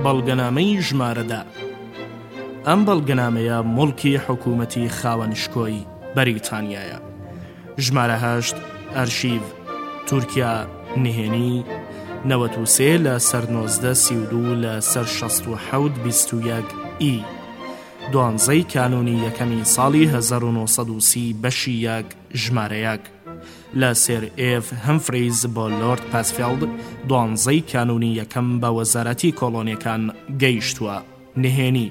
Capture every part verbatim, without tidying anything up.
بەڵگەنامەی ژمارەدا. ئەم بەڵگەنامەیە موڵکی حکوومەتی خاوەنشکۆی بەریتانیایە. ژمارە هەشت ئەرشیڤ تورکیا نهێنی نەوەت و سێ لە سەر نۆزدە سی و دوو لە سەر شەست و حەوت بیست و یەک ئی دوانزەی کانونی یەکەمی ساڵی هەزار و نۆ سەد و سی بەشی یەک ژمارە یەک لە سێر ئێف هەمفریز بۆ لۆرد پاسفیلد دوانزەی کانونی یەکەم بە وەزارەتی کۆڵۆنیەکان گەیشتووە نهێنی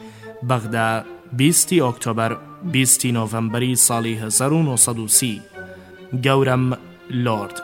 بەغدا بیستی ئۆکتۆبەر بیستی نۆڤەمبەری ساڵی هەزار و نۆ سەد و سی گەورەم لۆرد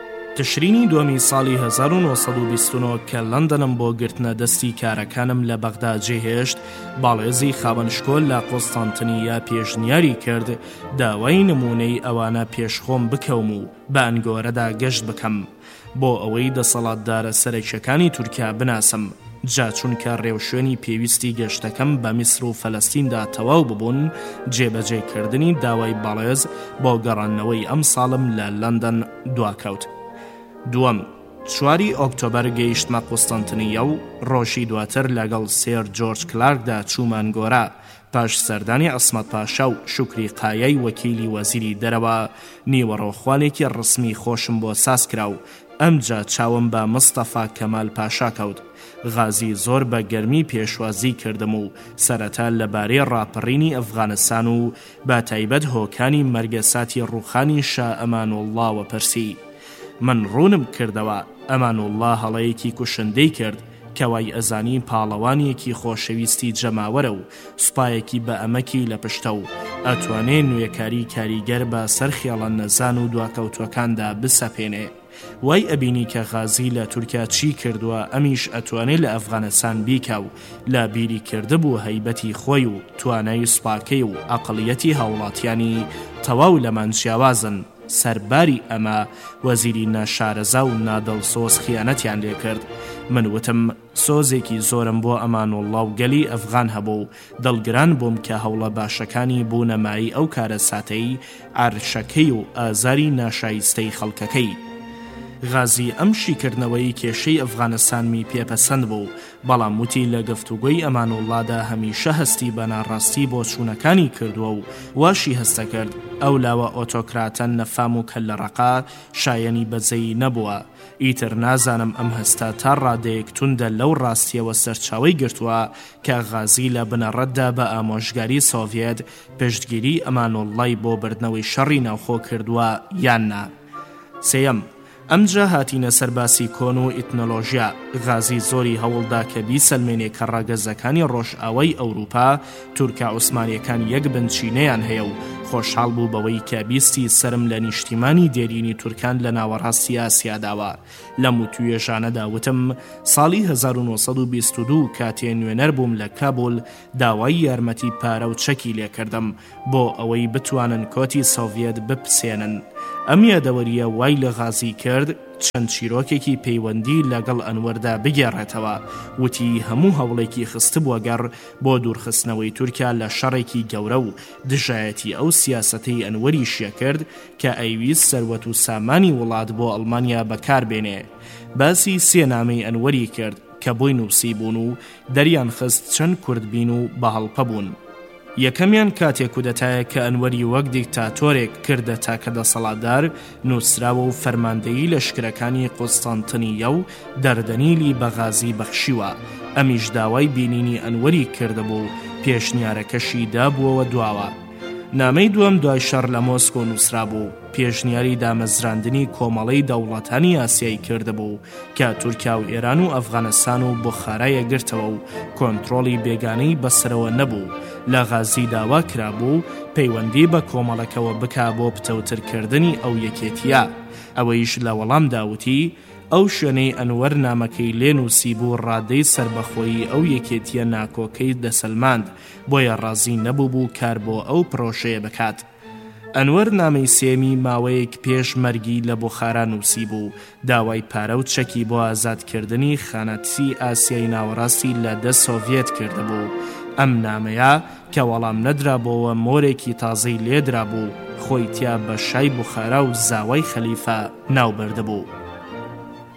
تشرینی دووەمی ساڵی هەزار و نۆ سەد و بیست و نۆ کە لەندەنم بۆ گرتنە دەستی کارەکانم لە بەغدا جێهێشت باڵێزی خاوەنشکۆ لە قۆستانتنیە پێشنیاری کرد داوای نمونەی ئەوانە پێشخۆم بکەوم و بە ئەنگۆرەدا گەشت بکەم بۆ ئەوەی دەسەڵاتدارە سەرەکیەکانی تورکیا بناسم جا چونکە ڕێوشوێنی پێویستی گەشتەکەم بە میسر و فەلەستیندا تەواو ببوون جێبەجێکردنی داوای باڵێز بۆ گەڕانەوەی ئەم ساڵم لە لەندەن دواکەوت. دووەم چواری ئۆکتۆبەر گەیشتمە قوستەنتنیە و ڕۆژی دواتر لەگەڵ سێر جۆرج کلارکدا چوومان گۆرە پاش سەردانی عەسمەت پاشا و شوکری قایەی وەکیلی وەزیری دەرەوە نیوەڕۆخوانێکی ڕسمی خۆشم بۆ ساز کرا و ئەمجا چاوم بە مستەفا کەمال پاشا کەوت. غازی زۆر بە گەرمی پێشوازی کردم و سەرەتا لەبارەی ڕاپەڕینی ئەفغانستان و بە تایبەت هۆکانی مەرگەساتی ڕووخانی شا ئەمانوڵڵاوە پرسی. من ڕوونم کردەوە ئەمانوڵڵا هەڵەیەکی کوشندەی کرد کەوای ئەزانی پاڵەوانیەکی خۆشەویستی جەماوەرە و سوپایەکی بە ئەمەکی لە پشتە و ئەتوانێ نوێکاری کاریگەر بە سەر خێڵە نەزان و دواکەوتوەکاندا بسەپێنێ. وای ئەبینی کە غازی لە تورکیا چی کردووە ئەمیش ئەتوانێت لە ئەفغانستان بیکە و لە بیری کردبوو هەیبەتی خۆی و توانای سوپاکەی و ئەقڵیەتی هاوڵاتیانی تەواو لەمان جیاوازن. سەرباری ئەمە وەزیری ناشارەزا و نادڵسۆز خیانەتیان لێ کرد. من وتم سۆزێکی زۆرم بۆ ئەمانوڵڵا و گەلی ئەفغان هەبوو دڵگران بووم کە هەوڵە باشەکانی بوونەمایی ئەو کارە ساتەی عەرشەکەی و ئازاری ناشایستەی خەڵکەکەی. غازی ئەم شیکردنەوەی کێشەی ئەفغانستانمی پێپەسەند بوو بەڵام وتی لە گفتوگۆی ئەمانوڵڵادا هەمیشە هەستی بە ناڕاستی بۆ چوونەکانی کردووە و واشی هەستە کرد ئەو لاوە ئۆتۆکراتە نەفام و کەللەڕەقا شایەنی بەجێی نەبووە. ئیتر نازانم ئەم هەستە تا ڕادەیەک توندە لەو ڕاستیەوە سەرچاوی گرتووە کە غازی لە بنەڕەتدا بە ئامۆژگاری سۆڤیەت پشتگیری ئەمانوڵڵای بۆ بردنەوەی شەڕی ناوخۆ کردووە یان نا. سێەم ئەمجا هاتینە سەرباسی کۆن و ئیتنۆلۆژیا. غازی زۆری هەوڵدا کە بیسەلمێنێ کە ڕاگەزەکانی ڕۆژئاوای ئەوروپا تورکا عوسمانیەکان یەک بنچینەیان هەیە و خۆشحاڵ بوو بەوەی کە بیستی سرم لە نیشتیمانی دێرینی تورکان لە ناوەڕاستی ئاسیاداوە. لەم و توێژانەدا وتم ساڵی هەزار و نۆ سەد و بیست و دوو کاتێ نوێنەر بووم لە کابول داوای یارمەتی پارە و چەکی لێکردم بۆ ئەوەی بتوانن کۆتی سۆڤیەت بپسێنن. ئەم یادەوەریە وای لە غازی کرد چەند چیرۆکێکی پەیوەندی لەگەڵ ئەنوەردا بگێڕێتەوە. وتی هەموو هەوڵێکی خستبووە گەڕ بۆ دوورخستنەوەی تورکیا لە شەڕێکی گەورە و دژایەتی ئەو سیاسەتەی ئەنوەری شیە کرد کە ئەیویست سەروەت و سامانی وڵات بۆ ئەڵمانیا بەکاربێنێ. باسی سێ نامەی ئەنوەری کرد کە بۆی نووسی بوون و دەریان خست چەند کوردبین و بەهەڵپە بوون. یەکەمیان کاتێک کودەتایە کە ئەنوەری وەک دیکتاتۆرێک کردە تاکە دەسەڵاتدار نووسراوە و فەرماندەیی لەشکرەکانی قوستەنتنیە و دەردەنیلی بە غازی بەخشیوە. ئەمیش داوای بینینی ئەنوەری کردبوو پێشنیارەکەشی دابووەوە دواوە. نامەی دووەم دوای شەڕ لە مۆسکۆ نووسرا بوو پێشنیاری دامەزراندنی کۆمەڵەی دەوڵەتانی ئاسیایی کردبوو کە تورکیا و ئێران و ئەفغانستان و بوخارایە گرتەوە و کۆنتڕۆڵی بێگانەی بەسەرەوە نەبوو. لە غازی داوا کرابوو پەیوەندی بە کۆمەڵەکەوە بکا بۆ پتەوترکردنی ئەو یەکێتیە. ئەوەیش لە وەڵام داوتی ئەو شوێنەی ئەنوەر نامەکەی لێ نووسی بوو ڕادەی سربەخۆیی ئەو یەکێتیە ناکۆکەی دەسەلماند بۆیە ڕازی نەبوو بوو کار بۆ ئەو پرۆژەیە بکات. ئەنوەر نامەی سێمی ماوەیەک پێش مەرگی لە بوخارا نووسی بوو داوای پارە و چەکی بۆ ئازادکردنی خانەتی ئاسیای ناوەڕاستی لە دەست سۆڤیەت کردبوو. ئەم نامەیە کە وەڵام نەدرابەوە مۆرێکی تازەی لێدرا بوو خۆی تیا بە شای بوخارا و زاوای خەلیفە ناوبردبوو.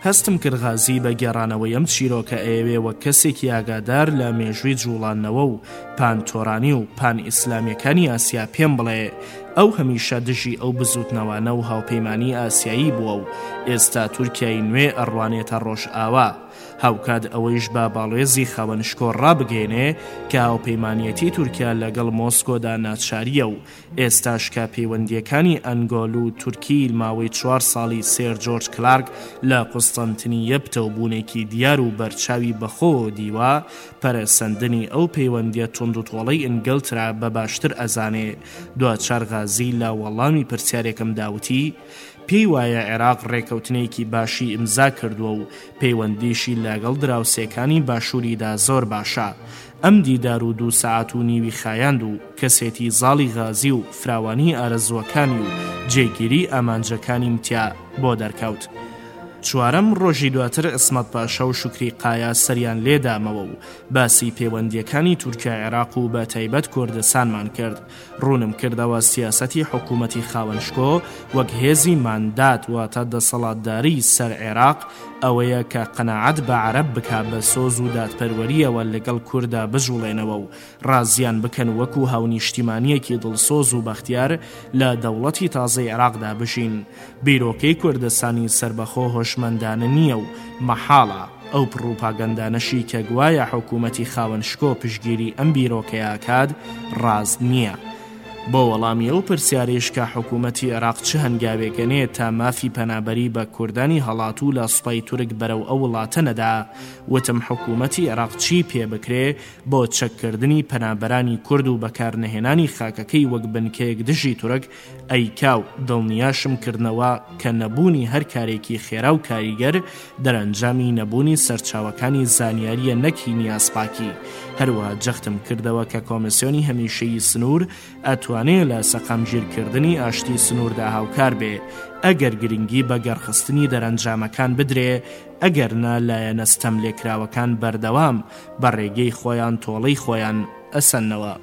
هەستم کرد غازی بە گێڕانەوەی ئەم چیرۆکە ئەیەوێ وە کەسێکی ئاگادار لە مێژووی جوڵانەوە و پانتۆرانی و پان ئیسلامیەکانی ئاسیا پێم بڵێ ئەو هەمیشە دژی ئەو بزوتنەوانە و هاوپەیمانی ئاسیایی بووە و ئێستا تورکیای نوێ ئەڕوانێتە ڕۆژ ئاوا هاوکات ئەوەیش با باڵێزی خاوەنشکۆ ڕابگەێنێ کە هاوپەیمانیەتی تورکیا لەگەڵ مۆسکۆدا ناچاریە و ئێستاش کە پەیوەندیەکانی ئەنگۆل و تورکی ماوەی چوار ساڵی سێر جۆرج کلارک لە قوستەنتنیە پتەوبوونێکی دیار و بەرچاوی بەخۆ دیوە پەرەسەندنی ئەو پەیوەندیە توند و تۆڵەی ئینگلترا بە باشتر ئەزانێ دوچار غازی لە وەڵامی پرسیارێکم داوتی پێی وایە عێراق ڕێکەوتنێکی باشی ئیمزا کردووە و پەیوەندیشی لەگەڵ دراوسێکانی باشووریدا زۆر باشە ئەم دیدار و دوو سەعات و نیوی خایاند و کەسێتی زاڵی غازی و فراوانی ئارەزوەکانی و جێگیری ئامانجەکانی متیا بۆ دەرکەوت چوارەم ڕۆژی دواتر ئەسمەت پاشا و شوکری قایا سەریان لێدامەوە و باسی پەیوەندیەکانی تورکیا عێراق و بە تایبەت کوردستانمان کرد ڕوونم کردەوە سیاسەتی حکوومەتی خاوەنشکۆ وەک هێزی ماندات واتە دەسەڵاتداری سەر عێراق ئەوەیە کە قەناعەت بە عەرەب بکا بە سۆز و دادپەروەریەوە لەگەڵ کووردا بژوڵێنەوە و ڕازیان بکەن وەکو هاونیشتیمانیەکی دڵسۆز و بەختیار لە دەوڵەتی تازەی عێراقدا بژین بیرۆکەی کوردستانی سربەخۆ هۆشمەندانە نییە و مەحاڵە ئەو پڕوپاگەندانەشی کە گوایە حکوومەتی خاوەنشکۆ پشگیری ئەم بیرۆکەیە کات ڕاز نییە بۆ وەڵامی ئەو پرسیارێش کە حکوومەتی عێراق چه هەنگاوێکەنێ تا مافی پەنابەری بە کوردانی هەڵاتوو لە سوپای تورک بەرەو ئەو وڵاتە نەدا وتم حکوومەتی عێراق چی پێ بکرێ بۆ چەککردنی پەنابەرانی کورد و بەکارنەهێنانی خاکەکەی وەک بنکەیەک دژی تورک ئەیکاو دڵنیاشم کردنەوە کە نەبوونی هەر کارێکی خێرا و کاریگەر دەرەنجامی نەبوونی سەرچاوەکانی زانیاریە نەکی نیازپاکی هەروە جەختم کردەوە کە کۆمسیۆنی هەمیشەیی سنوور ئەتوانێت لە سەقامگیرکردنی ئاشتی سنووردا هاوکار بێ ئەگەر گرنگی بە گەڕخستنی دەرەنجامەکان بدرێ ئەگەر نا لایەنەستەم لێکراوەکان بەردەوام بە ڕێگەی خۆیان تۆڵەی خۆیان ئەسەنەوە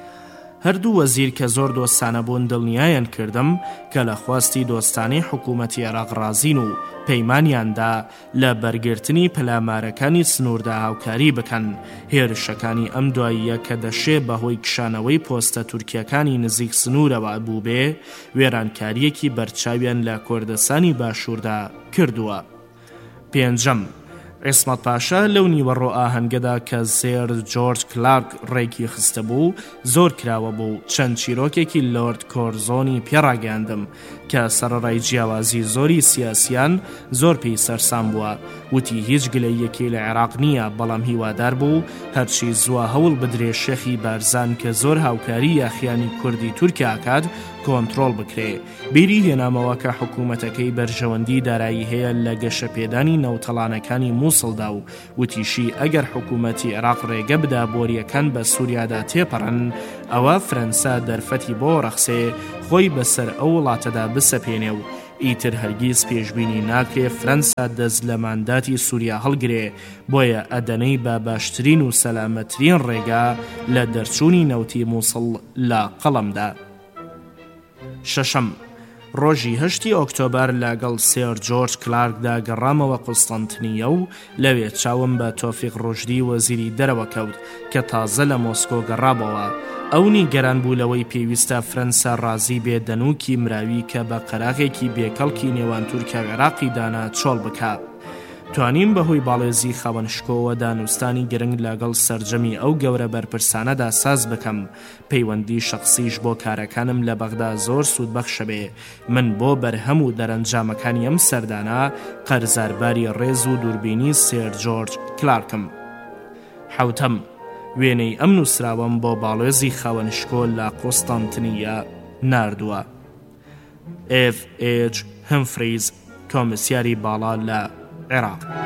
هەردوو وەزیر کە زۆر دۆستانە بوون دڵنیایان کردم کە لە خواستی دۆستانەی حکوومەتی عێراق ڕازین و پەیمانیاندا لە بەرگرتنی پەلامارەکانی سنووردا هاوکاری بکەن هێرشەکانی ئەم دواییە کە دەشێ بەهۆی کشانەوەی پۆستە تورکیەکانی نزیک سنوورەوە بوو بێ وێرانکاریەکی بەرچاویان لە کوردستانی باشووردا کردووە پێنجەم عیسمەت پاشا لەو نیوەڕۆ ئاهەنگەدا کە سێر جۆرج کلارک ڕێکی خستە بوو زۆر کراوە بوو چەند چیرۆکێکی لۆرد کۆرزۆنی پێڕاگەاندم کە سەرەڕای جیاوازی زۆری سیاسیان زۆر پێی سەرسام بووە وتی هیچ گلەیەکی لە عێراق نییە بەڵام هیوادار بوو هەرچی زووە هەوڵ بدرێ شێخی بارزان کە زۆر هاوکاری یاخیانی کوردی تورکیا کات کۆنتڕۆڵ بکرێ بیری هێنامەوە کە حکوومەتەکەی بەرژەوەندی دارایی هەیە لە گەشەپێدانی نەوتەڵانەکانی مووسڵدا و وتیشی ئەگەر حکوومەتی عێراق ڕێگە بدا بۆریەکان بە سووریادا تێپەڕن ئەوە فەرەنسا دەرفەتی بۆ ڕەخسێ خۆی بەسەر ئەو وڵاتەدا بسەپێنێ و ئیتر هەرگیز پێشبینی ناکرێ فەرەنسا دەست لە مانداتی سووریا هەڵگرێ بۆیە ئەدەنەی بە باشترین و سەلامەترین ڕێگا لە دەرچوونی نەوتی مووسڵ لە قەڵەمدا شەشەم ڕۆژی هەشتی ئۆکتۆبەر لەگەڵ سێر جۆرج کلارکدا گەڕامەوە قوستەنتنیە و لەوێ چاوم بە تۆفیق ڕۆژدی وەزیری دەرەوە کەوت کە تازە لە مۆسکۆ گەڕابەوە ئەونی گەران بوو لەوەی پێویستە فەرەنسا ڕازی بێ دەنووکی مراوی کە بە قەراغێکی بێکەڵکی نێوان تورکیا و عێراقی دانا چۆڵ بکات توانیم بەهۆی باڵێزی خاوەنشکۆوە دانوستانی گرنگ لەگەڵ سەرجەمی ئەو گەورە بەرپرسانەدا ساز بکەم پەیوەندی شەخصیش بۆ کارەکانم لە بەغدا زۆر سوودبەخشە بێ من بۆ بەرهەم و دەرەنجامەکانی ئەم سەردانە قەرزارباری ڕێز و دووربینی سێر جۆرج کلارکم حوتەم وێنەی ئەم نووسراوەم بۆ باڵێزی خاوەنشکۆ لە قوستەنتنیە ناردووە ئف ئێچ هەمفریز کۆمسیاری باڵا لە عێراق